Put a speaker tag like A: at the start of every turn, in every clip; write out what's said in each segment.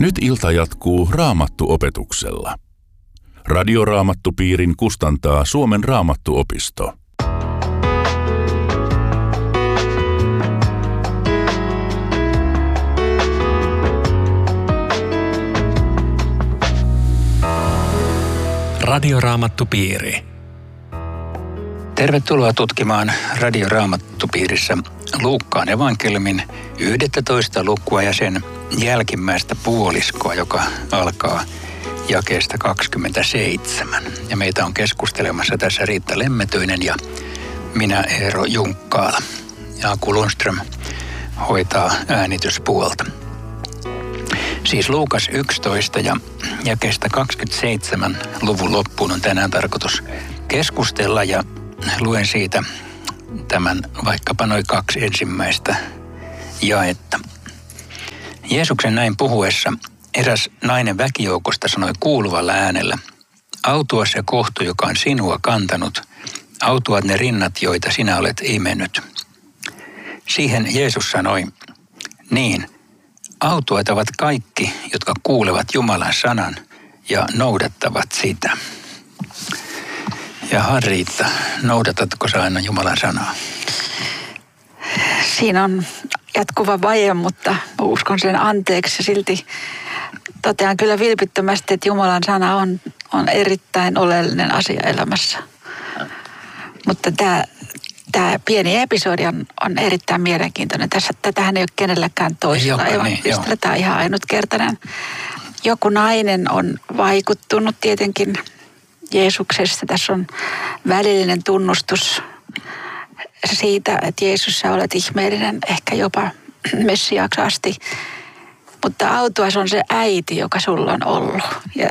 A: Nyt ilta jatkuu Raamattu-opetuksella. Radioraamattupiirin kustantaa Suomen Raamattuopisto.
B: Radioraamattupiiri.
C: Tervetuloa tutkimaan Radioraamattupiirissä Luukkaan evankeliumin 11 lukua ja sen jälkimmäistä puoliskoa, joka alkaa jakeesta 27. Ja meitä on keskustelemassa tässä Riitta Lemmetyinen ja minä Eero Junkkaala. Ja Aku Lundström hoitaa äänityspuolta. Siis Luukas 11 ja jakeesta 27 luvun loppuun on tänään tarkoitus keskustella ja luen siitä tämän vaikkapa noin 2 ensimmäistä jaetta. Jeesuksen näin puhuessa eräs nainen väkijoukosta sanoi kuuluvalla äänellä: autuas se kohtu, joka on sinua kantanut, autuat ne rinnat, joita sinä olet imennyt. Siihen Jeesus sanoi: niin, autuaita ovat kaikki, jotka kuulevat Jumalan sanan ja noudattavat sitä. Ja Riitta, noudatatko sä aina Jumalan sanaa?
D: Siinä on jatkuva vaje, mutta uskon sen anteeksi ja silti totean kyllä vilpittömästi, että Jumalan sana on erittäin oleellinen asia elämässä. Mutta tämä pieni episodi on erittäin mielenkiintoinen. Tätähän ei ole kenelläkään toisella evankelistilla. Tämä on ihan ainutkertainen. Joku nainen on vaikuttunut tietenkin Jeesuksesta. Tässä on välillinen tunnustus siitä, että Jeesus, sä olet ihmeellinen, ehkä jopa Messiaaksi asti. Mutta autuas on se äiti, joka sulla on ollut.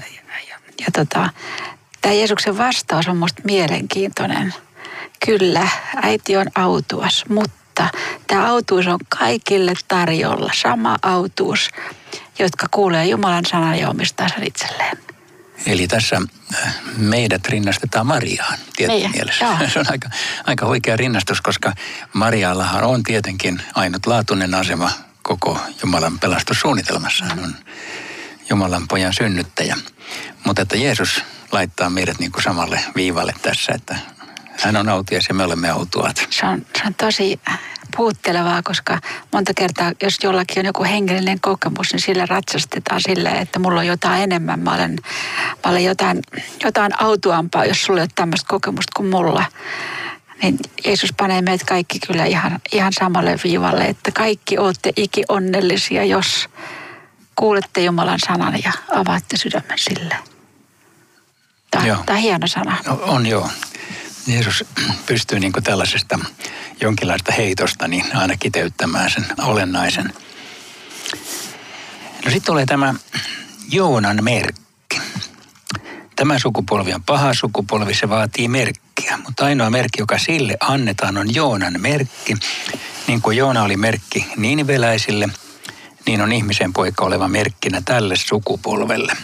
D: Tämä Jeesuksen vastaus on musta mielenkiintoinen. Kyllä, äiti on autuas, mutta tämä autuus on kaikille tarjolla. Sama autuus, jotka kuulee Jumalan sanan ja omistaa sen itselleen.
C: Eli tässä meidät rinnastetaan Mariaan tietysti mielessä. Joo. Se on aika huikea rinnastus, koska Mariallahan on tietenkin ainutlaatuinen asema koko Jumalan pelastussuunnitelmassa. Hän on Jumalan pojan synnyttäjä. Mutta että Jeesus laittaa meidät niin kuin samalle viivalle tässä, että hän on autuas ja me olemme autuaat. Se on
D: tosi puhuttelevaa, koska monta kertaa, jos jollakin on joku hengellinen kokemus, niin sillä ratsastetaan silleen, että mulla on jotain enemmän. Mä olen jotain autuampaa, jos sulla ei ole tämmöistä kokemusta kuin mulla. Niin Jeesus panee meidät kaikki kyllä ihan samalle viivalle, että kaikki olette ikionnellisia, jos kuulette Jumalan sanan ja avaatte sydämen sille. Tämä on hieno sana.
C: No, on joo. Jeesus pystyy niin kuin tällaisesta jonkinlaista heitosta niin aina kiteyttämään sen olennaisen. No sitten tulee tämä Joonan merkki. Tämä sukupolvi on paha sukupolvi, se vaatii merkkiä. Mutta ainoa merkki, joka sille annetaan, on Joonan merkki. Niin kuin Joona oli merkki niiniveläisille, niin on ihmisen poika oleva merkkinä tälle sukupolvelle.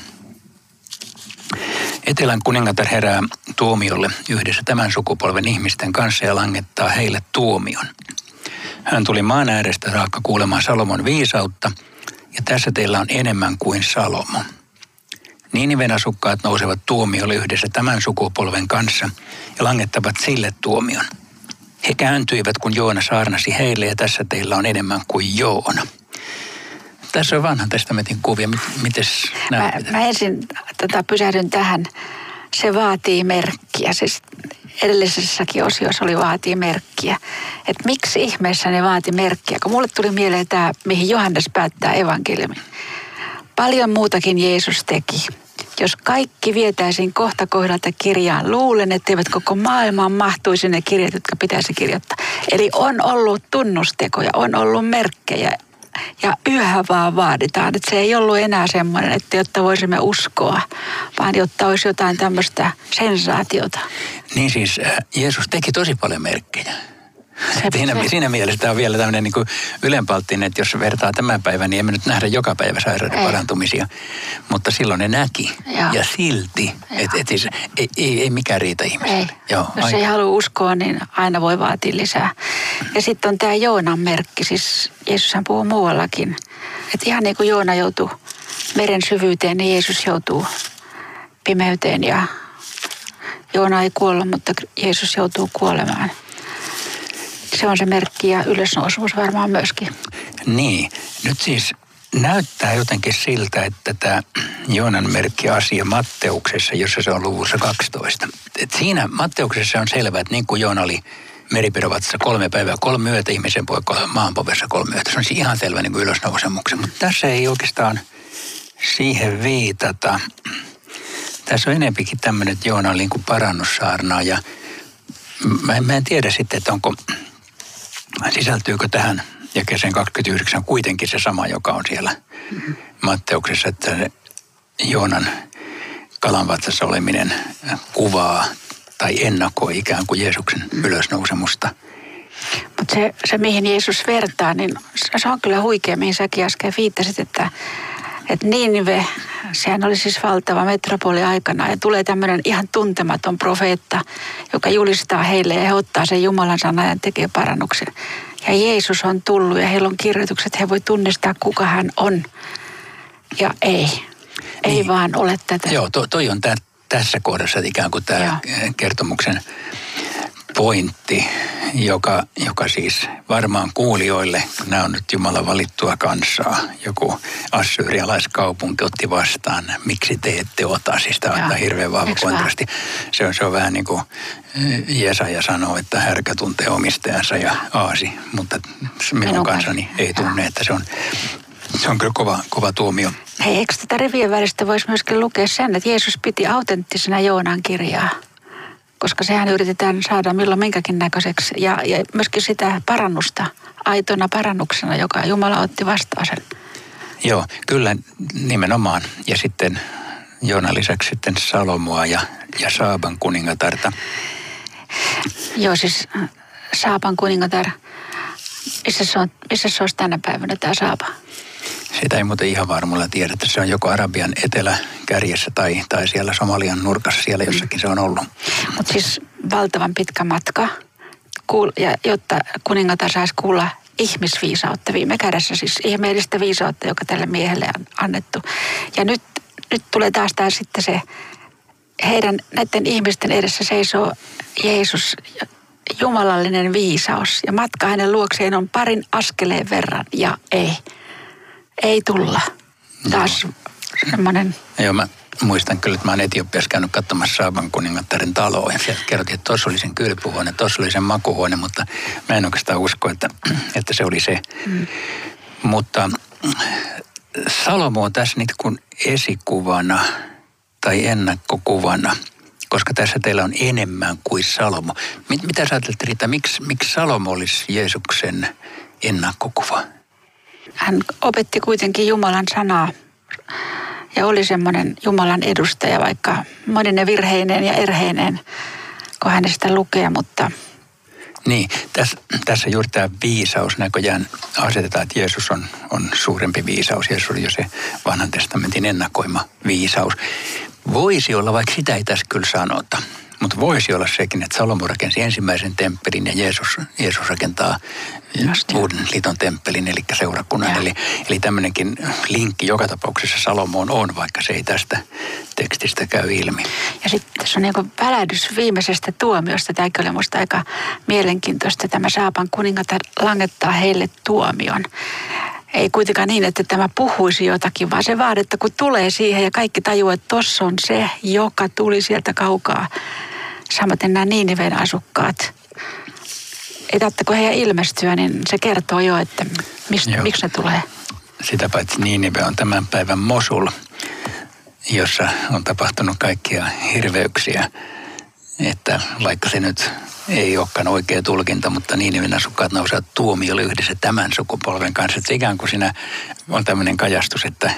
C: Etelän kuningatar herää tuomiolle yhdessä tämän sukupolven ihmisten kanssa ja langettaa heille tuomion. Hän tuli maan äärestä saakka kuulemaan Salomon viisautta, ja tässä teillä on enemmän kuin Salomo. Niiniven asukkaat nousevat tuomiolle yhdessä tämän sukupolven kanssa ja langettavat sille tuomion. He kääntyivät, kun Joona saarnasi heille, ja tässä teillä on enemmän kuin Joona. Tässä on vanhan testamentin kuvia. Mites näet?
D: Mä ensin pysähdyn tähän. Se vaatii merkkiä. Siis edellisessäkin osiossa oli vaatii merkkiä. Että miksi ihmeessä ne vaati merkkiä? Kun mulle tuli mieleen tämä, mihin Johannes päättää evankeliumin. Paljon muutakin Jeesus teki. Jos kaikki vietäisiin kohta kohdalta kirjaan, luulen, etteivät koko maailmaan mahtuisi ne kirjat, jotka pitäisi kirjoittaa. Eli on ollut tunnustekoja, on ollut merkkejä. Ja yhä vaan vaaditaan, että se ei ollut enää semmoinen, että jotta voisimme uskoa, vaan jotta olisi jotain tämmöistä sensaatiota.
C: Niin siis Jeesus teki tosi paljon merkkejä. Siinä mielessä tämä on vielä tämmöinen niin kuin ylenpalttinen, että jos vertaa tämän päivän, niin emme nyt nähdä joka päivä sairauden parantumisia. Mutta silloin ne näki. Joo. Ja silti, että ei mikään riitä ihmiselle.
D: Jos ei halua uskoa, niin aina voi vaatia lisää. Ja sitten on tämä Joonan merkki, siis Jeesushan puhuu muuallakin. Että ihan niin kuin Joona joutui meren syvyyteen, niin Jeesus joutuu pimeyteen ja Joona ei kuolla, mutta Jeesus joutuu kuolemaan. Se on se merkki ja ylösnousemus varmaan myöskin.
C: Niin, nyt siis näyttää jotenkin siltä, että tämä Joonan merkki-asia Matteuksessa, jossa se on luvussa 12. Et siinä Matteuksessa on selvä, että niin kuin Joona oli meripirovatsassa 3 päivää, 3 yötä, ihmisen poika maanpovessa 3 yötä. Se on siis ihan selvä niin kuin ylösnousemuksen, mutta tässä ei oikeastaan siihen viitata. Tässä on enempikin tämmöinen, että Joona oli niin kuin parannussaarnaa ja mä en tiedä sitten, että sisältyykö tähän jakeeseen 29 kuitenkin se sama, joka on siellä Matteuksessa, että Joonan kalanvatsassa oleminen kuvaa tai ennakoi ikään kuin Jeesuksen ylösnousemusta.
D: Mutta se, mihin Jeesus vertaa, niin se on kyllä huikea, mihin säkin äsken viittasit, että Niinive, sehän oli siis valtava metropoli aikana ja tulee tämmöinen ihan tuntematon profeetta, joka julistaa heille ja he ottaa sen Jumalan sanan ja tekee parannuksen. Ja Jeesus on tullut ja heillä on kirjoitukset, he voi tunnistaa kuka hän on ja ei niin, vaan ole tätä.
C: Joo, toi on tässä kohdassa ikään kuin tämä kertomuksen pointti, joka siis varmaan kuulijoille, nämä on nyt Jumalan valittua kansaa, joku assyrialaiskaupunki otti vastaan, miksi te ette ota, siis tämä on hirveän vahva kontrasti. Se on vähän niin kuin Jesaja sanoo, että härkä tuntee omistajansa ja aasi, mutta minun kansani ei tunne, että se on kyllä kova tuomio.
D: Hei, eikö tätä rivien välistä voisi myöskin lukea sen, että Jeesus piti autenttisena Joonan kirjaa? Koska sehän yritetään saada milloin minkäkin näköiseksi. Ja myöskin sitä parannusta, aitona parannuksena, joka Jumala otti vastaan sen.
C: Joo, kyllä nimenomaan. Ja sitten Joonan lisäksi sitten Salomoa ja Saaban kuningatarta.
D: Joo, siis Saaban kuningatar. Missä se olisi tänä päivänä tämä Saaba?
C: Sitä ei muuten ihan varmulla tiedä, että se on joko Arabian eteläkärjessä tai siellä Somalian nurkassa, siellä jossakin se on ollut.
D: Mutta siis valtavan pitkä matka, jotta kuningatar saisi kuulla ihmisviisautta viime kädessä, siis ihmeellistä viisautta, joka tälle miehelle on annettu. Ja nyt tulee taas sitten se, näiden ihmisten edessä seisoo Jeesus, jumalallinen viisaus. Ja matka hänen luokseen on parin askeleen verran ja ei tulla. Taas semmoinen.
C: Joo, mä muistan kyllä, että mä oon Etiopiassa käynyt katsomassa Saaban kuningattaren taloa. Ja sieltä kerrottiin, että tuossa oli sen kylpyhuone, tuossa oli sen makuhuone, mutta mä en oikeastaan usko, että se oli se. Mutta Salomo on tässä nyt kuin esikuvana tai ennakkokuvana, koska tässä teillä on enemmän kuin Salomo. Mitä sä ajattelet, Riitta, miksi Salomo olisi Jeesuksen ennakkokuva?
D: Hän opetti kuitenkin Jumalan sanaa ja oli semmoinen Jumalan edustaja, vaikka monine virheineen ja erheineen, kun hän sitä lukee, mutta...
C: Niin, tässä juuri tämä viisaus näköjään asetetaan, että Jeesus on suurempi viisaus. Jeesus oli jo se vanhan testamentin ennakoima viisaus. Voisi olla, vaikka sitä ei tässä kyllä sanota, mutta voisi olla sekin, että Salomo rakensi ensimmäisen temppelin ja Jeesus rakentaa Uuden liiton temppelin, eli seurakunnan. Eli tämmöinenkin linkki joka tapauksessa Salomoon on, vaikka se ei tästä tekstistä käy ilmi.
D: Ja sitten tässä on niin kuin välähdys viimeisestä tuomiosta. Tämäkin oli musta aika mielenkiintoista. Tämä Saaban kuningatar langettaa heille tuomion. Ei kuitenkaan niin, että tämä puhuisi jotakin, vaan se vaan, että kun tulee siihen ja kaikki tajuaa, että tossa on se, joka tuli sieltä kaukaa. Samaten nämä Niiniven asukkaat. Ei kun heidän ilmestyä, niin se kertoo jo, että miksi ne tulee.
C: Sitä paitsi Niinive on tämän päivän Mosul, jossa on tapahtunut kaikkia hirveyksiä. Että vaikka se nyt ei olekaan oikea tulkinta, mutta Niiniven asukkaat nousevat tuomiolle yhdessä tämän sukupolven kanssa. Että ikään kuin siinä on tämmöinen kajastus, että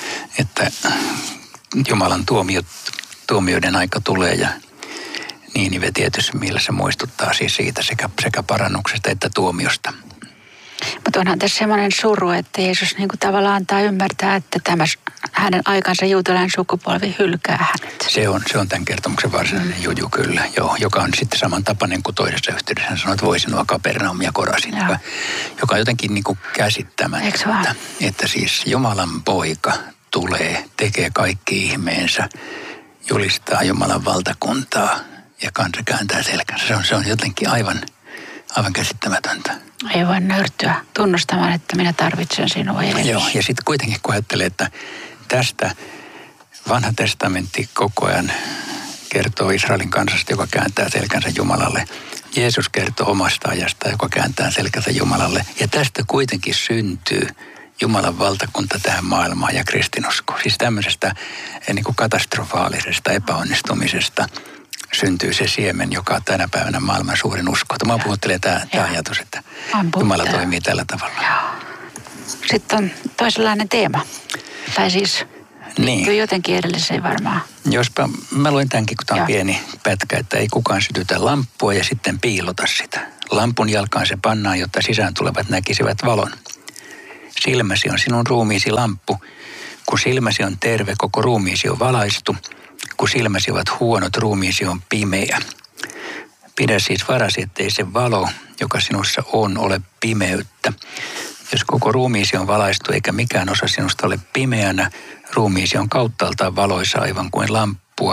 C: Jumalan tuomioiden aika tulee ja Niinive tietysti mielessä muistuttaa siis siitä sekä parannuksesta että tuomiosta.
D: Mutta onhan tässä semmoinen suru, että Jeesus niin kuin tavallaan antaa ymmärtää, että tämä hänen aikansa juutalainen sukupolvi hylkää hänet.
C: Se on tämän kertomuksen varsinainen juju kyllä, joo, joka on sitten samantapainen kuin toisessa yhteydessä. Hän sanoi, että voi sinua Kapernaum ja Korasin, joka on jotenkin niin kuin käsittämättä, että siis Jumalan poika tulee, tekee kaikki ihmeensä, julistaa Jumalan valtakuntaa ja kansa kääntää selkänsä. Se on jotenkin aivan käsittämätöntä.
D: Ei voi nöyrtyä tunnustamaan, että minä tarvitsen sinua.
C: Joo, ja sitten kuitenkin kun ajattelee, että tästä Vanha testamentti koko ajan kertoo Israelin kansasta, joka kääntää selkänsä Jumalalle. Jeesus kertoo omasta ajasta, joka kääntää selkänsä Jumalalle. Ja tästä kuitenkin syntyy Jumalan valtakunta tähän maailmaan ja kristinusko. Siis tämmöisestä niin kuin katastrofaalisesta epäonnistumisesta syntyy se siemen, joka on tänä päivänä maailman suurin usko. Mä puhuttelen tämä ajatus, että Jumala toimii tällä tavalla.
D: Joo. Sitten on toisenlainen teema. Tai siis liittyy jotenkin edelliseen varmaan.
C: Jospa mä luen tämänkin, kun tämä on pieni pätkä, että ei kukaan sytytä lamppua ja sitten piilota sitä. Lampun jalkaan se pannaan, jotta sisään tulevat näkisivät valon. Silmäsi on sinun ruumiisi lamppu. Kun silmäsi on terve, koko ruumiisi on valaistu. Kun silmäsi ovat huonot, ruumiisi on pimeä. Pidä siis varasi, ettei se valo, joka sinussa on, ole pimeyttä. Jos koko ruumiisi on valaistu eikä mikään osa sinusta ole pimeänä, ruumiisi on kauttaaltaan valoisa aivan kuin lamppu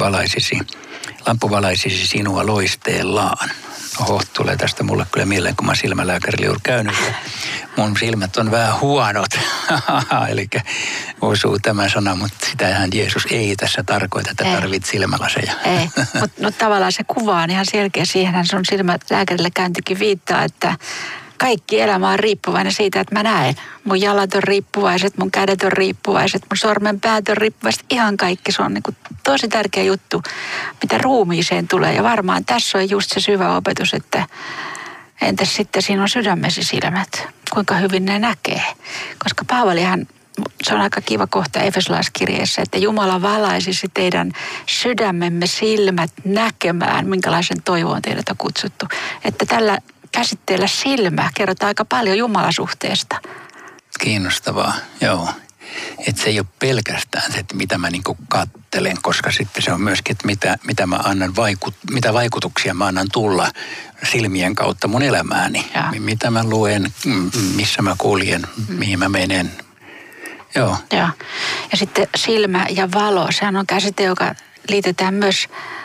C: valaisisi sinua loisteellaan. Oho, tulee tästä mulle kyllä mieleen, kun mä silmälääkärille juuri käynyt. Mun silmät on vähän huonot. Eli osuu tämä sana, mutta sitähän Jeesus ei tässä tarkoita, että tarvit silmälaseja.
D: Ei, mutta tavallaan se kuva on ihan selkeä. Siihenhän sun silmälääkärille käyntikin viittaa, että kaikki elämä on riippuvainen siitä, että mä näen. Mun jalat on riippuvaiset, mun kädet on riippuvaiset, mun sormenpäät on riippuvaiset. Ihan kaikki. Se on niin kuin tosi tärkeä juttu, mitä ruumiiseen tulee. Ja varmaan tässä on just se syvä opetus, että entäs sitten siinä on sydämesi silmät. Kuinka hyvin ne näkee. Koska Paavalihan, se on aika kiva kohta Efesolaiskirjeessä, että Jumala valaisisi teidän sydämemme silmät näkemään, minkälaisen toivoon teidät on kutsuttu. Että tällä käsitteellä silmä kerrotaan aika paljon Jumalasuhteesta.
C: Kiinnostavaa, joo. Että se ei ole pelkästään se, että mitä mä niinku kattelen, koska sitten se on myöskin, että mitä mä annan mitä vaikutuksia mä annan tulla silmien kautta mun elämääni. Mitä mä luen, missä mä kuljen, mihin mä menen. Joo.
D: Ja sitten silmä ja valo, sehän on käsite, joka liitetään myös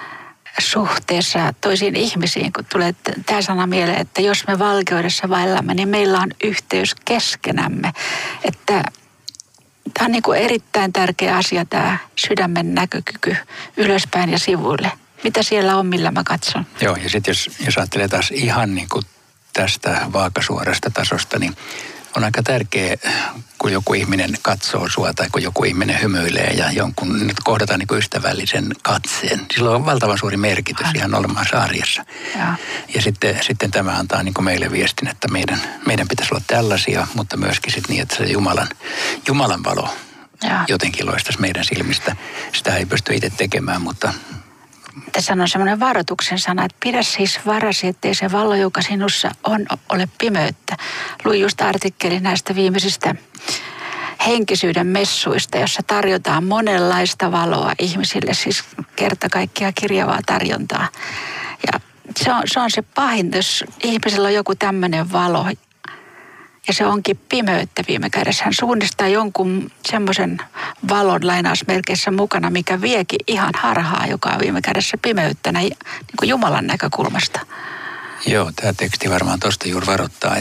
D: suhteessa toisiin ihmisiin, kun tulee tämä sana mieleen, että jos me valkeudessa vaellamme, niin meillä on yhteys keskenämme. Että tämä on niin kuin erittäin tärkeä asia, tämä sydämen näkökyky ylöspäin ja sivuille. Mitä siellä on, millä mä katson?
C: Joo, ja sitten jos ajattelee taas ihan niin kuin tästä vaakasuorasta tasosta, niin on aika tärkeä, kun joku ihminen katsoo sua tai kun joku ihminen hymyilee ja jonkun nyt kohdataan niin kuin ystävällisen katseen. Sillä on valtavan suuri merkitys ihan olemassa arjessa. Ja sitten tämä antaa niin kuin meille viestin, että meidän pitäisi olla tällaisia, mutta myöskin sitten niin, että se Jumalan valo jotenkin loistaisi meidän silmistä. Sitä ei pysty itse tekemään, mutta
D: tässä on semmoinen varoituksen sana, että pidä siis varasi, ettei se valo, joka sinussa on, ole pimeyttä. Luin just artikkelin näistä viimeisistä henkisyyden messuista, jossa tarjotaan monenlaista valoa ihmisille, siis kerta kaikkiaan kirjavaa tarjontaa. Ja se on se pahin, jos ihmisellä on joku tämmöinen valo, ja se onkin pimeyttä viime kädessä. Hän suunnistaa jonkun semmoisen valon lainausmerkeissä mukana, mikä viekin ihan harhaa, joka on viime kädessä pimeyttä niin kuin Jumalan näkökulmasta.
C: Joo, tämä teksti varmaan tuosta juuri varoittaa,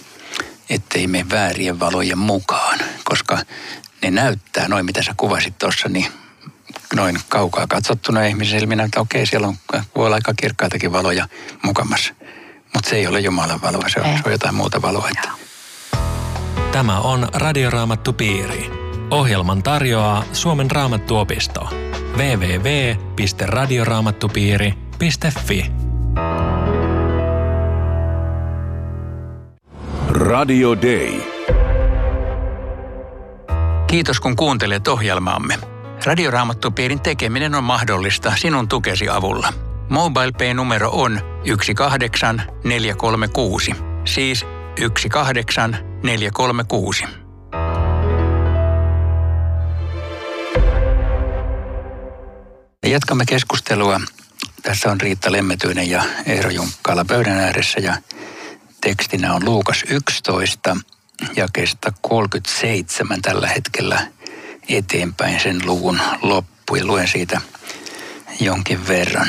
C: ettei mene väärien valojen mukaan, koska ne näyttää, noin mitä sä kuvasit tuossa, niin noin kaukaa katsottuna ihmisen silminä, että okei, siellä voi olla aika kirkkaitakin valoja mukamassa. Mutta se ei ole Jumalan valoa, se on jotain muuta valoa.
B: Tämä on Radioraamattupiiri. Ohjelman tarjoaa Suomen Raamattuopisto. www.radioraamattupiiri.fi.
A: Radio Day.
C: Kiitos kun kuuntelet ohjelmaamme. Radioraamattupiirin tekeminen on mahdollista sinun tukesi avulla. MobilePay-numero on 18436. Siis 18436. Jatkamme keskustelua. Tässä on Riitta Lemmetyinen ja Eero Junkkala pöydän ääressä ja tekstinä on Luukas 11, jakeesta 37 tällä hetkellä eteenpäin sen luvun loppu ja luen siitä jonkin verran.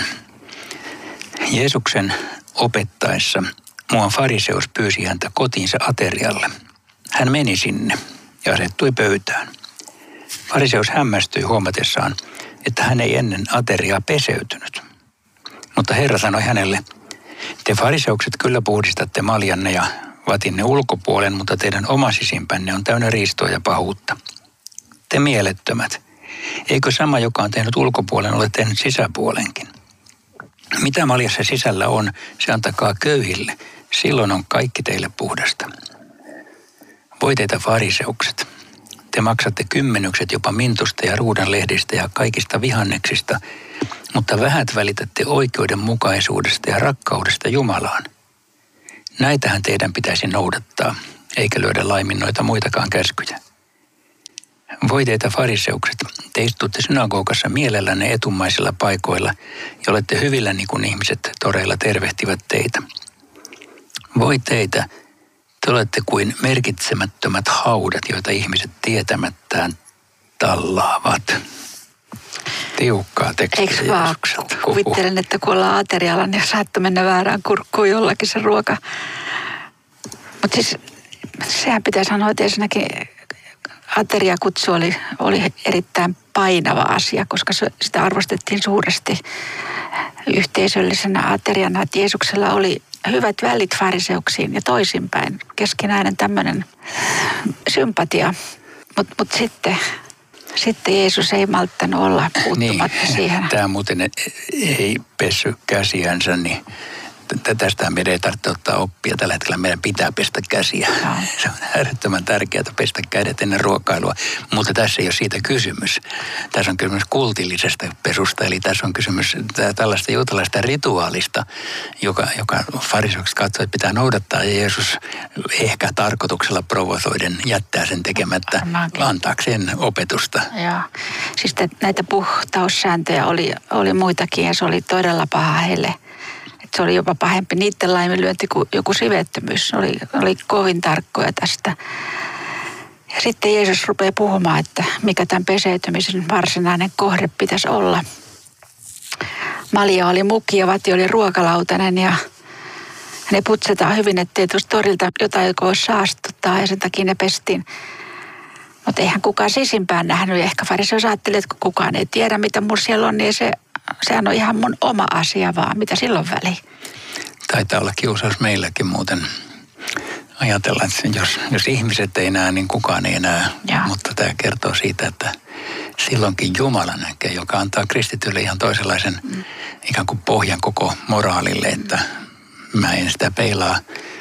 C: Jeesuksen opettaessa muuan fariseus pyysi häntä kotiinsa aterialle. Hän meni sinne ja asettui pöytään. Fariseus hämmästyi huomatessaan, että hän ei ennen ateriaa peseytynyt. Mutta Herra sanoi hänelle, te fariseukset kyllä puhdistatte maljanne ja vatinne ulkopuolen, mutta teidän oma sisimpänne on täynnä riistoa ja pahuutta. Te mielettömät, eikö sama, joka on tehnyt ulkopuolen, ole tehnyt sisäpuolenkin? Mitä maljassa sisällä on, se antakaa köyhille, silloin on kaikki teille puhdasta. Voi teitä fariseukset, te maksatte kymmenykset jopa mintusta ja ruudanlehdistä ja kaikista vihanneksista, mutta vähät välitätte oikeudenmukaisuudesta ja rakkaudesta Jumalaan. Näitähän teidän pitäisi noudattaa, eikä lyödä laimin noita muitakaan käskyjä. Voi teitä fariseukset, te istutte synagogassa mielellänne etumaisilla paikoilla ja olette hyvillänne, kun ihmiset toreilla tervehtivät teitä. Voi teitä, te olette kuin merkitsemättömät haudat, joita ihmiset tietämättään tallaavat. Tiukkaa tekstiä.
D: Eikö vaan? Kuvittelen, että kun ollaan aterialla, niin saattaa mennä väärään kurkkuun jollakin se ruoka. Mutta siis sehän pitää sanoa, että ensinnäkin ateriakutsu oli erittäin painava asia, koska sitä arvostettiin suuresti yhteisöllisenä ateriana, että Jeesuksella oli hyvät välit fariseuksiin ja toisinpäin. Keskinäinen tämmöinen sympatia. Mutta sitten Jeesus ei malttanut olla puuttumatta siihen.
C: Tämä muuten ei pessy käsiänsä, niin tästä meidän ei tarvitse ottaa oppia. Tällä hetkellä meidän pitää pestä käsiä. No. Se on äärettömän tärkeää pestä kädet ennen ruokailua. Mutta tässä ei ole siitä kysymys. Tässä on kysymys kultillisesta pesusta. Eli tässä on kysymys tällaista juutalaista rituaalista, joka fariseukset katsoi, että pitää noudattaa. Ja Jeesus ehkä tarkoituksella provosoiden jättää sen tekemättä antaakseen opetusta.
D: Joo. Siis näitä puhtaussääntöjä oli muitakin ja se oli todella paha heille. Se oli jopa pahempi niiden laiminlyönti kuin joku sivettömyys. Oli kovin tarkkoja tästä. Ja sitten Jeesus rupeaa puhumaan, että mikä tämän peseytymisen varsinainen kohde pitäisi olla. Malja oli mukki ja vati oli ruokalautainen ja ne putsetaan hyvin, ettei tuosta torilta jotain, joka voisi saastuttaa ja sen takia ne pestiin. Mutta eihän kukaan sisimpään nähnyt ja ehkä fariseus ajatteli, että kun kukaan ei tiedä mitä mun siellä on, niin sehän on ihan mun oma asia vaan, mitä silloin väliin.
C: Taitaa olla kiusaus meilläkin muuten ajatella, että jos ihmiset ei näe, niin kukaan ei näe. Ja. Mutta tämä kertoo siitä, että silloinkin Jumala näkee, joka antaa kristityille ihan toisenlaisen ikään kuin pohjan koko moraalille, että mä en sitä peilaa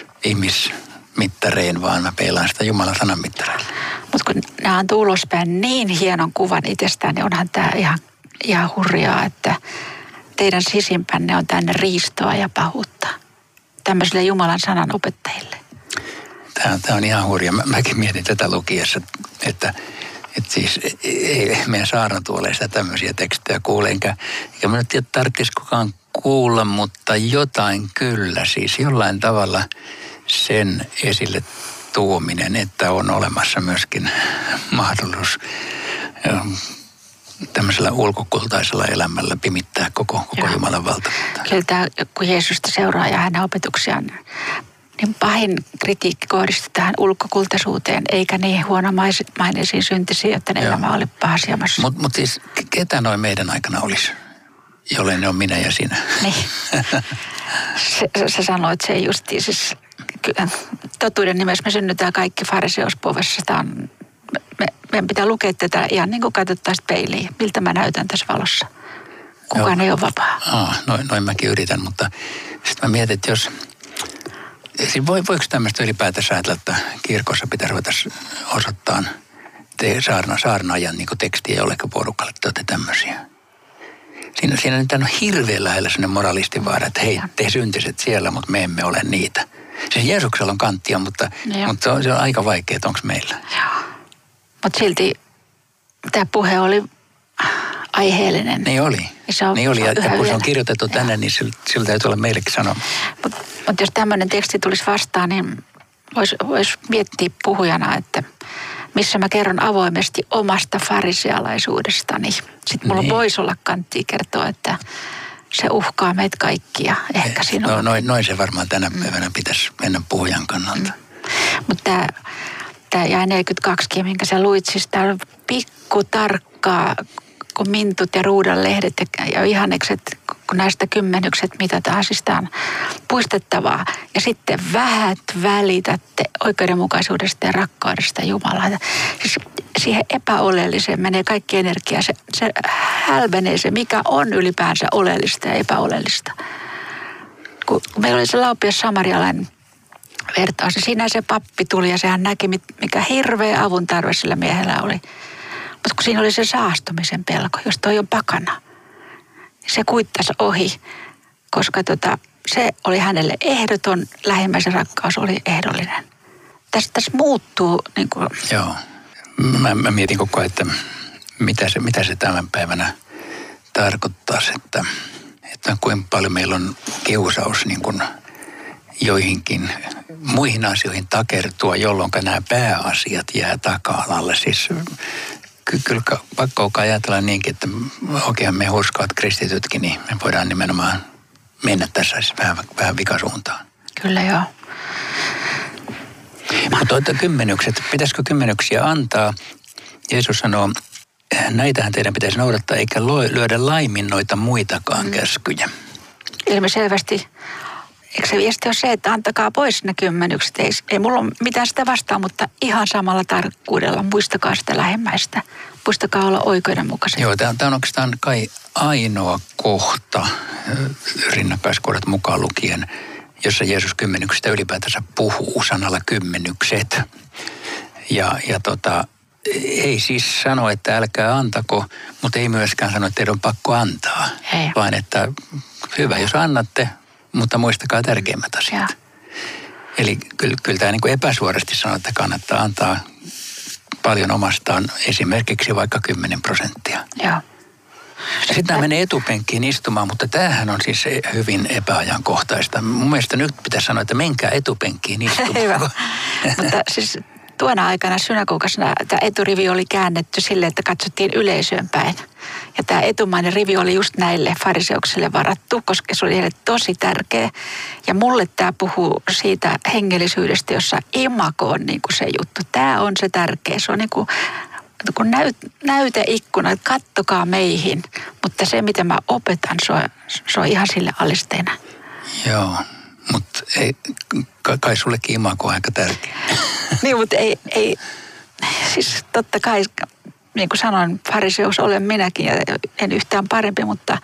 C: ihmismittareen, vaan mä peilaan sitä Jumalan sanan mittareilla.
D: Mutta kun nämä antaa ulospäin niin hienon kuvan itsestään, niin onhan tämä ihan hurjaa, että teidän sisimpänne on tänne riistoa ja pahuutta. Tämmöisille Jumalan sanan opettajille.
C: Tämä on ihan hurjaa. Mäkin mietin tätä lukiessa, että siis ei meidän saarnatuoleista tämmöisiä tekstejä kuule. Enkä mä nyt tiedä, tarvitsisi kukaan kuulla, mutta jotain kyllä. Siis jollain tavalla sen esille tuominen, että on olemassa myöskin mahdollisuus tämmöisellä ulkokultaisella elämällä pimittää koko Jumalan valtakunta.
D: Kyllä tämä, kun Jeesusta seuraa ja hänen opetuksiaan, niin pahin kritiikki kohdistuu tähän ulkokultaisuuteen, eikä niin huonomaineisiin syntisiin, jotta ne elämä oli pahasiamassa.
C: Mutta siis ketä noin meidän aikana olisi, jollei ne on minä ja sinä?
D: Niin. Sä sanoit se justiin. Siis, totuuden nimessä me synnytään kaikki fariseuspovessa. Meidän pitää lukea tätä ihan niin kuin katsottaisiin peiliin. Miltä mä näytän tässä valossa? Kukaan ei ole vapaa.
C: Noin mäkin yritän, mutta sitten mä mietin, että jos voiko tämmöistä ylipäätänsä ajatella, että kirkossa pitäisi ruveta osoittaa saarnaajan niin tekstiä jollekin porukalle, että olette tämmöisiä. Siinä nyt on hirveän lähellä sellainen moralistin vaara, että hei, te syntiset siellä, mutta me emme ole niitä. Siis Jeesuksella on kanttia, mutta se on aika vaikea, että onko meillä.
D: Joo. Mutta silti tämä puhe oli aiheellinen.
C: Niin oli. Ja kun se on kirjoitettu tänne, niin sillä täytyy olla meillekin sanoma.
D: Mutta jos tämmöinen teksti tulisi vastaan, niin voisi miettiä puhujana, että missä mä kerron avoimesti omasta farisealaisuudestani. Sitten mulla voisi olla kanttia kertoa, että se uhkaa meitä kaikkia, ehkä sinua.
C: No noin se varmaan tänä päivänä pitäisi mennä puhujan kannalta.
D: Mutta tämä jäi 42, minkä sä luit, siis täällä on pikku tarkkaa, kun mintut ja ruudanlehdet ja vihannekset, kun näistä kymmenykset mitataan, siis tämä on puistettavaa. Ja sitten vähät välitätte oikeudenmukaisuudesta ja rakkaudesta Jumalaa. Siis siihen epäoleelliseen menee kaikki energia. Se hälvenee se, mikä on ylipäänsä oleellista ja epäoleellista. Kun meillä oli se laupias samarialainen vertaus, niin siinä se pappi tuli ja sehän näki, mikä hirveä avun tarve sillä miehellä oli. Mutta kun siinä oli se saastumisen pelko, jos toi on pakana, se kuittasi ohi, koska se oli hänelle ehdoton, lähimmäisen rakkaus oli ehdollinen. Tässä muuttuu niin kuin...
C: Joo. Mä mietin koko ajan, että mitä se tämän päivänä tarkoittaisi, että kuinka paljon meillä on kiusaus niin kuin joihinkin muihin asioihin takertua, jolloin nämä pääasiat jää taka-alalle. Siis kyllä pakko ajatella niinkin, että oikein me uskoat kristitytkin, niin me voidaan nimenomaan mennä tässä vähän vikasuuntaan.
D: Kyllä joo.
C: Mutta kymmenykset, pitäisikö kymmenyksiä antaa? Jeesus sanoo, näitähän teidän pitäisi noudattaa, eikä lyödä laimin noita muitakaan käskyjä.
D: Ilmiselvästi. Eikö se viesti ole se, että antakaa pois ne kymmenykset? Ei mulla ole mitään sitä vastaan, mutta ihan samalla tarkkuudella. Muistakaa sitä lähimmäistä. Muistakaa olla oikeudenmukaisia.
C: Joo, tämä on oikeastaan kai ainoa kohta, rinnakkaiskohdat mukaan lukien, jossa Jeesus kymmenyksistä ylipäätänsä puhuu sanalla kymmenykset. Ja ei siis sano, että älkää antako, mutta ei myöskään sano, että teidän on pakko antaa.
D: Ei.
C: Vaan että hyvä, jos annatte, mutta muistakaa tärkeimmät asiat.
D: Ja.
C: Eli kyllä tämä niin kuin epäsuorasti sanoo, että kannattaa antaa paljon omastaan, esimerkiksi vaikka 10%.
D: Joo.
C: Sitten tämä menee etupenkkiin istumaan, mutta tämähän on siis hyvin epäajankohtaista. Mun mielestä nyt pitäisi sanoa, että menkää etupenkkiin istumaan.
D: Hyvä. Mutta siis tuona aikana synagogassa tämä eturivi oli käännetty sille, että katsottiin yleisöön päin. Ja tämä etumainen rivi oli just näille fariseuksille varattu, koska se oli heille tosi tärkeä. Ja mulle tämä puhuu siitä hengellisyydestä, jossa imago on niin kuin se juttu. Tämä on se tärkeä. Se on niin kuin näyteikkuna, että kattokaa meihin. Mutta se, mitä mä opetan, se on ihan sille alisteena.
C: Joo, mutta kai sullekin imago on aika tärkeä.
D: Niin, mutta ei, siis totta kai, niin kuin sanoin, fariseus olen minäkin ja en yhtään parempi, mutta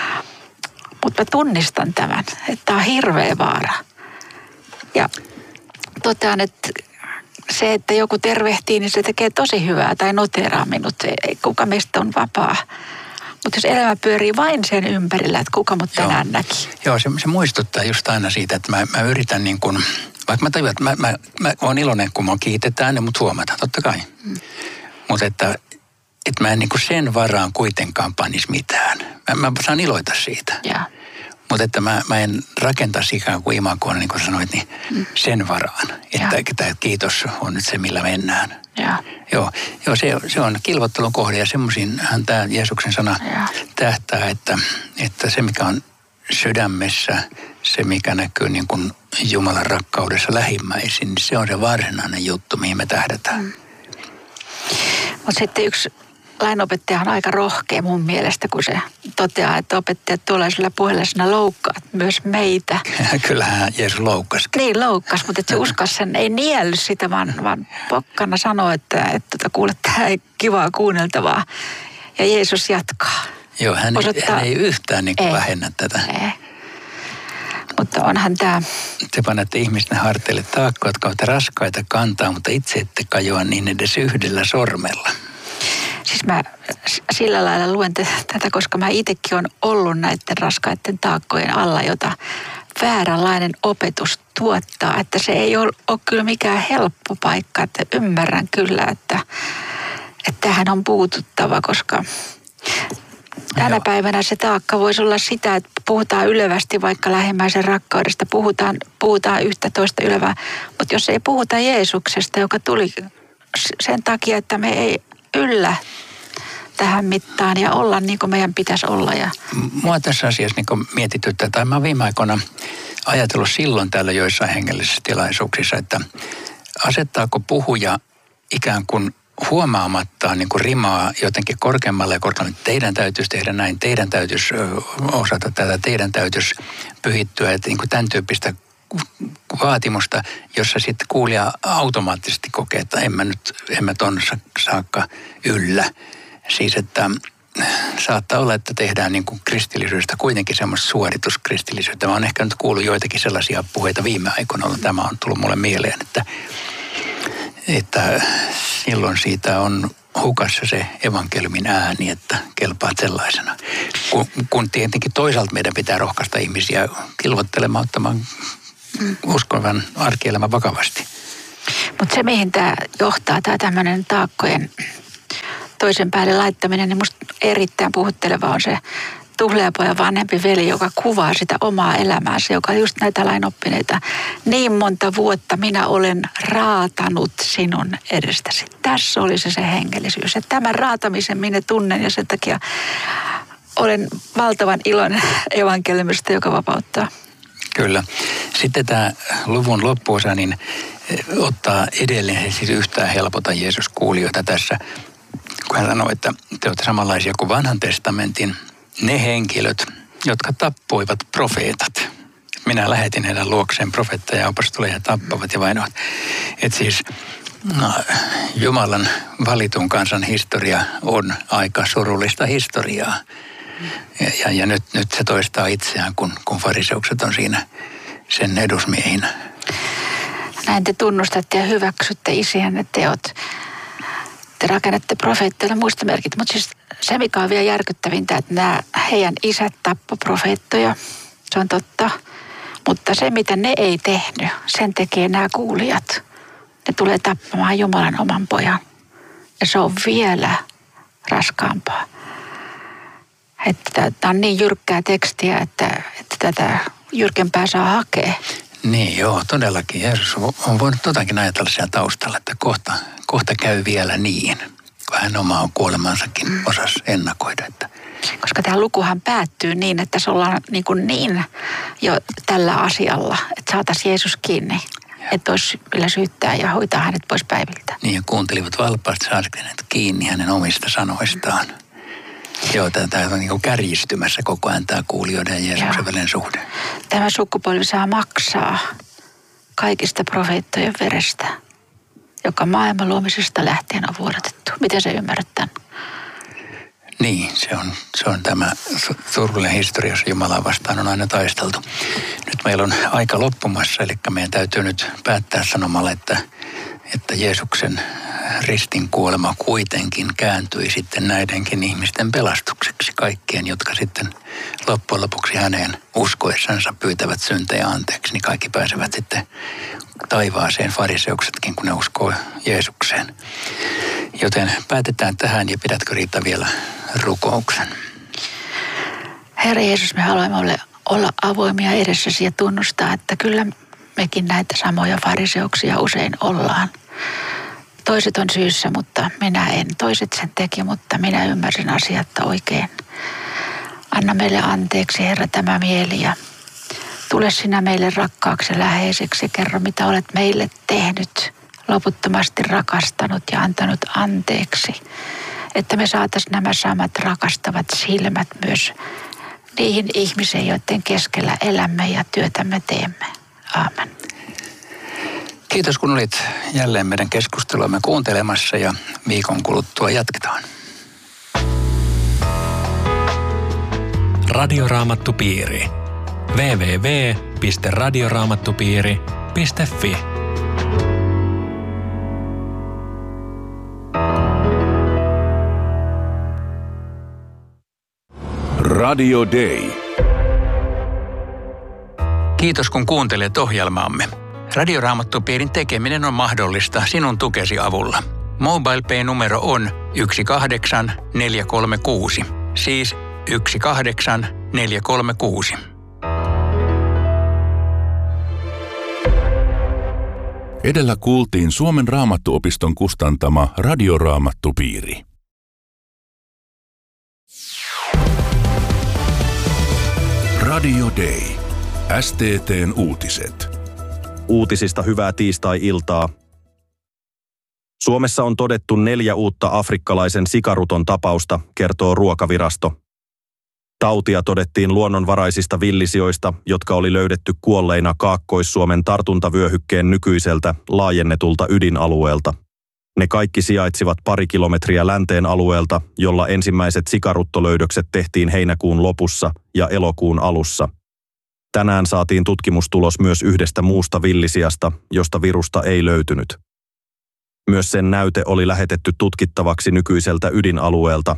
D: mä tunnistan tämän, että tämä on hirveä vaara. Ja totean, että se, että joku tervehtii, niin se tekee tosi hyvää tai noteeraa minut. Ei kuka meistä on vapaa. Mutta jos elämä pyörii vain sen ympärillä, että kuka mut tänään näki.
C: Joo, se muistuttaa just aina siitä, että mä yritän niin kuin, vaikka mä tajuan, että mä oon iloinen, kun mä kiitetään ja mut huomataan, totta kai. Mutta että mä en niin kuin sen varaan kuitenkaan panisi mitään. Mä saan iloita siitä. Mutta että mä en rakentaisi ikään kuin imagoon, niin kuin sanoit, niin sen varaan. Että kiitos on nyt se, millä mennään. Joo, se on kilvottelun kohde ja semmoisinhan tämä Jeesuksen sana tähtää, että se mikä on sydämessä, se mikä näkyy niin kuin Jumalan rakkaudessa lähimmäisin, niin se on se varsinainen juttu, mihin me tähdätään.
D: Mutta sitten yksi lainopettaja on aika rohkea mun mielestä, kun se toteaa, että opettajat tuollaisella puheella sinä loukkaat myös meitä.
C: Kyllähän Jeesus loukkasi.
D: Niin, loukkasi, mutta se uskas sen, ei niellyt sitä, vaan pokkana sanoi, että kuule, tämä ei kivaa kuunneltavaa. Ja Jeesus jatkaa.
C: Joo, hän ei yhtään niin kuin vähennä tätä.
D: Ei. Mutta onhan tämä...
C: Te panette ihmisten harteille taakkoja, jotka ovat raskaita kantaa, mutta itse ette kajoa niin edes yhdellä sormella.
D: Siis mä sillä lailla luen tätä, koska mä itsekin olen ollut näiden raskaiden taakkojen alla, jota vääränlainen opetus tuottaa. Että se ei ole kyllä mikään helppo paikka, että ymmärrän kyllä, että tähän on puututtava, koska tänä päivänä se taakka voisi olla sitä, että puhutaan ylevästi vaikka lähimmäisen rakkaudesta, puhutaan yhtä toista ylevää, mutta jos ei puhuta Jeesuksesta, joka tuli sen takia, että me ei yllä tähän mittaan ja olla niin kuin meidän pitäisi olla.
C: Mua tässä asiassa niin mietityttää, tai mä oon viime aikoina ajatellut silloin täällä joissain hengellisissä tilaisuuksissa, että asettaako puhuja ikään kuin huomaamattaan niin kuin rimaa jotenkin korkeammalle ja korkeammalle, että teidän täytyisi tehdä näin, teidän täytyisi osata tätä, teidän täytyisi pyhittyä, että niin kuin tämän tyyppistä vaatimusta, jossa sitten kuulija automaattisesti kokee, että en mä ton saakka yllä. Siis, että saattaa olla, että tehdään niin kuin kristillisyydestä kuitenkin semmoista suorituskristillisyyttä. Mä oon ehkä nyt kuullut joitakin sellaisia puheita viime aikoina, tämä on tullut mulle mieleen, että silloin siitä on hukassa se evankeliumin ääni, että kelpaat sellaisena. Kun tietenkin toisaalta meidän pitää rohkaista ihmisiä kilvoittelemaan, ottamaan uskovan arkielämän vakavasti.
D: Mutta se, mihin tämä johtaa, tämä tämmöinen taakkojen toisen päälle laittaminen, niin musta erittäin puhutteleva on se tuhlaajapojan vanhempi veli, joka kuvaa sitä omaa elämäänsä, joka just näitä lainoppineita. Niin monta vuotta minä olen raatanut sinun edestäsi. Tässä oli se hengellisyys. Että tämän raatamisen minä tunnen ja sen takia olen valtavan iloinen evankeliumista, joka vapauttaa.
C: Kyllä. Sitten tämä luvun loppuosa niin ottaa edelleen, siis yhtään helpota Jeesus kuulijoita tässä, kun hän sanoo, että te olette samanlaisia kuin vanhan testamentin ne henkilöt, jotka tappoivat profeetat. Minä lähetin heidän luokseen profeetteja ja apostoleja ja tappavat ja vainoavat. Että siis Jumalan valitun kansan historia on aika surullista historiaa. Ja nyt se toistaa itseään, kun fariseukset on siinä sen edusmiehinä.
D: Näin te tunnustatte ja hyväksytte isienne teot. Te rakennatte profeetteille muistomerkit, mutta siis se, mikä on vielä järkyttävintä, että nämä heidän isät tappoi profeettoja, se on totta. Mutta se, mitä ne ei tehnyt, sen tekee nämä kuulijat. Ne tulee tappamaan Jumalan oman pojan. Ja se on vielä raskaampaa. Että tämä on niin jyrkkää tekstiä, että tätä jyrkempää saa hakea.
C: Niin joo, todellakin. Jeesus on voinut totakin ajatella siellä taustalla, että kohta käy vielä niin, kun hän omaa kuolemansakin osasi ennakoida.
D: Koska tämä lukuhan päättyy niin, että se ollaan niin jo tällä asialla, että saataisiin Jeesus kiinni. Että olisi vielä syyttää ja hoitaa hänet pois päiviltä.
C: Niin ja kuuntelivat valppaasti saadakseen hänet kiinni hänen omista sanoistaan. Joo, tämä on niin kuin kärjistymässä koko ajan tämä kuulijoiden ja Jeesuksen välinen suhde.
D: Tämä sukupolvi saa maksaa kaikista profeettojen verestä, joka maailman luomisesta lähtien on vuodatettu. Miten se ymmärrät tämän?
C: Niin, se on tämä surullinen historia, jossa Jumalaa vastaan on aina taisteltu. Nyt meillä on aika loppumassa, eli meidän täytyy nyt päättää sanomalla, että Jeesuksen ristin kuolema kuitenkin kääntyi sitten näidenkin ihmisten pelastukseksi. Kaikkien, jotka sitten loppujen lopuksi häneen uskoessansa pyytävät syntejä anteeksi, niin kaikki pääsevät sitten taivaaseen, fariseuksetkin, kun ne uskoo Jeesukseen. Joten päätetään tähän ja pidätkö Riitta vielä rukouksen?
D: Herra Jeesus, me haluamme olla avoimia edessäsi ja tunnustaa, että kyllä mekin näitä samoja fariseuksia usein ollaan. Toiset on syyssä, mutta minä en. Toiset sen teki, mutta minä ymmärsin asiat oikein. Anna meille anteeksi, Herra, tämä mieli ja tule sinä meille rakkaaksi ja läheiseksi ja kerro, mitä olet meille tehnyt, loputtomasti rakastanut ja antanut anteeksi. Että me saataisiin nämä samat rakastavat silmät myös niihin ihmisiin, joiden keskellä elämme ja työtämme teemme. Aamen.
C: Kiitos, kun olit jälleen meidän keskusteluamme kuuntelemassa ja viikon kuluttua jatketaan.
B: Radioraamattupiiri. www.radioraamattupiiri.fi
A: Radio Day.
C: Kiitos, kun kuuntelet ohjelmaamme. Radioraamattupiirin tekeminen on mahdollista sinun tukesi avulla. MobilePay-numero on 18436, siis 18436.
A: Edellä kuultiin Suomen Raamattuopiston kustantama Radioraamattupiiri. Radio Day. STT:n uutiset.
E: Uutisista hyvää tiistai-iltaa. Suomessa on todettu 4 uutta afrikkalaisen sikaruton tapausta, kertoo Ruokavirasto. Tautia todettiin luonnonvaraisista villisijoista, jotka oli löydetty kuolleina Kaakkois-Suomen tartuntavyöhykkeen nykyiseltä laajennetulta ydinalueelta. Ne kaikki sijaitsivat pari kilometriä länteen alueelta, jolla ensimmäiset sikaruttolöydökset tehtiin heinäkuun lopussa ja elokuun alussa. Tänään saatiin tutkimustulos myös 1 muusta villisijasta, josta virusta ei löytynyt. Myös sen näyte oli lähetetty tutkittavaksi nykyiseltä ydinalueelta.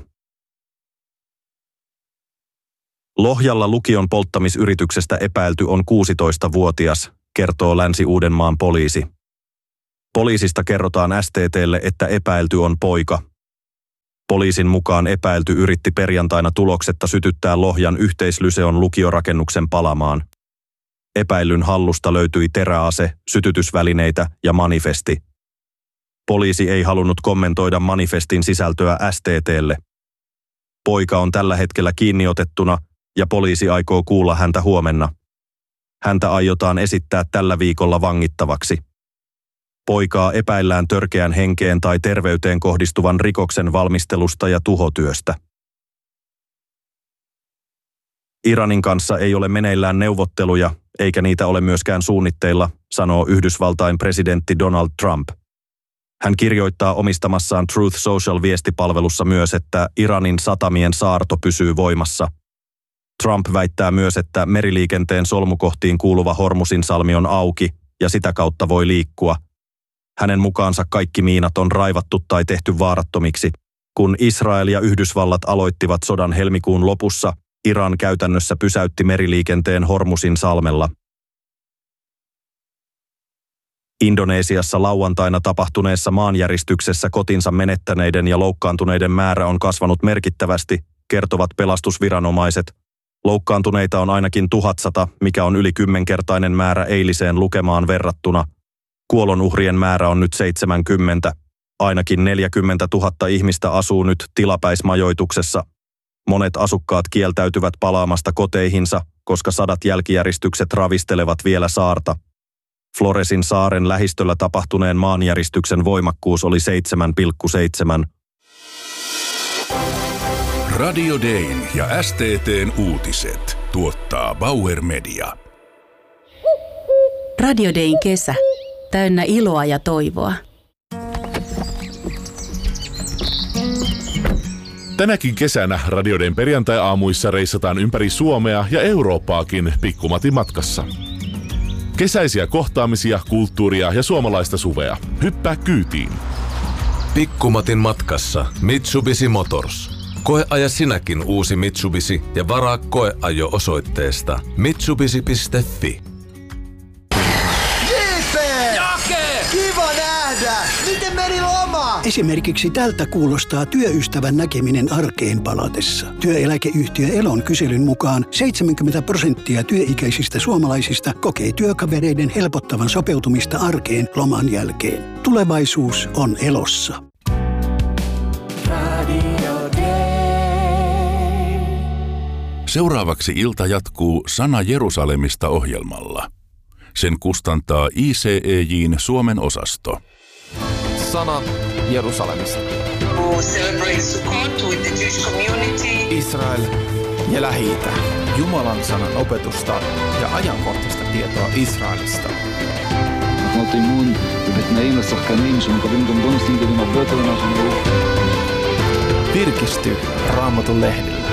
E: Lohjalla lukion polttamisyrityksestä epäilty on 16-vuotias, kertoo Länsi-Uudenmaan poliisi. Poliisista kerrotaan STT:lle, että epäilty on poika. Poliisin mukaan epäilty yritti perjantaina tuloksetta sytyttää Lohjan yhteislyseon lukiorakennuksen palamaan. Epäillyn hallusta löytyi teräase, sytytysvälineitä ja manifesti. Poliisi ei halunnut kommentoida manifestin sisältöä STT:lle. Poika on tällä hetkellä kiinniotettuna ja poliisi aikoo kuulla häntä huomenna. Häntä aiotaan esittää tällä viikolla vangittavaksi. Poikaa epäillään törkeän henkeen tai terveyteen kohdistuvan rikoksen valmistelusta ja tuhotyöstä. Iranin kanssa ei ole meneillään neuvotteluja, eikä niitä ole myöskään suunnitteilla, sanoo Yhdysvaltain presidentti Donald Trump. Hän kirjoittaa omistamassaan Truth Social-viestipalvelussa myös, että Iranin satamien saarto pysyy voimassa. Trump väittää myös, että meriliikenteen solmukohtiin kuuluva Hormusin salmi on auki ja sitä kautta voi liikkua. Hänen mukaansa kaikki miinat on raivattu tai tehty vaarattomiksi. Kun Israel ja Yhdysvallat aloittivat sodan helmikuun lopussa, Iran käytännössä pysäytti meriliikenteen Hormusin salmella. Indonesiassa lauantaina tapahtuneessa maanjäristyksessä kotinsa menettäneiden ja loukkaantuneiden määrä on kasvanut merkittävästi, kertovat pelastusviranomaiset. Loukkaantuneita on ainakin 1100, mikä on yli 10-kertainen määrä eiliseen lukemaan verrattuna. Kuolonuhrien määrä on nyt 70. Ainakin 40 000 ihmistä asuu nyt tilapäismajoituksessa. Monet asukkaat kieltäytyvät palaamasta koteihinsa, koska sadat jälkijäristykset ravistelevat vielä saarta. Floresin saaren lähistöllä tapahtuneen maanjäristyksen voimakkuus oli 7,7.
A: Radio Dayn ja STT:n uutiset tuottaa Bauer Media.
F: Radio Dayn kesä. Täynnä iloa ja toivoa.
G: Tänäkin kesänä Radio Dayn perjantai-aamuissa reissataan ympäri Suomea ja Eurooppaakin Pikkumatin matkassa. Kesäisiä kohtaamisia, kulttuuria ja suomalaista suvea. Hyppää kyytiin.
H: Pikkumatin matkassa Mitsubishi Motors. Koeaja sinäkin uusi Mitsubishi ja varaa koeajo osoitteesta mitsubishi.fi.
I: Kiva nähdä! Miten meni loma?
J: Esimerkiksi tältä kuulostaa työystävän näkeminen arkeen palatessa. Työeläkeyhtiö Elon kyselyn mukaan 70% työikäisistä suomalaisista kokee työkavereiden helpottavan sopeutumista arkeen loman jälkeen. Tulevaisuus on Elossa.
A: Seuraavaksi ilta jatkuu Sana Jerusalemista -ohjelmalla. Sen kustantaa ICEJ:n Suomen osasto.
K: Sana Jerusalemista. Israel ja Lähi-itä. Jumalan sanan opetusta ja ajankohtaista tietoa Israelista. Virkisty Raamatun lehdillä.